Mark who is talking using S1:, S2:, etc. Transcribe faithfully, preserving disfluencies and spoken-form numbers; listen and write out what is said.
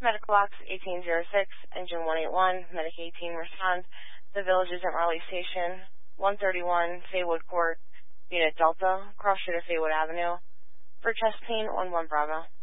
S1: Medical Box eighteen oh six, Engine one eighty-one, Medic eighteen, respond. The village is at Raleigh Station, one thirty-one, Faywood Court, Unit Delta, cross street of Faywood Avenue. For chest pain, one one Bravo.